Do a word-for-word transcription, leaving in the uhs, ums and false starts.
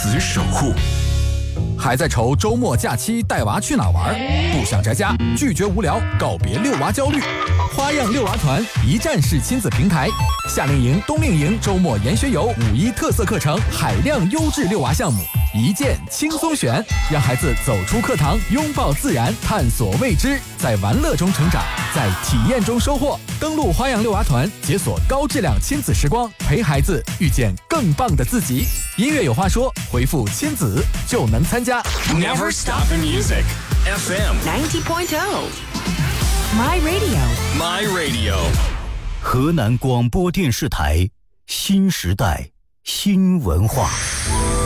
子守护。 还在愁周末假期带娃去哪玩？不想宅家，拒绝无聊，告别遛娃焦虑。花样遛娃团一站式亲子平台，夏令营、冬令营、周末研学游、五一特色课程，海量优质遛娃项目，一键轻松选，让孩子走出课堂，拥抱自然，探索未知，在玩乐中成长，在体验中收获。登录花样遛娃团，解锁高质量亲子时光，陪孩子遇见更棒的自己。音乐有话说，回复亲子就能参加。 Never stop the music. F M ninety point oh My Radio My Radio 河南广播电视台新时代新文化。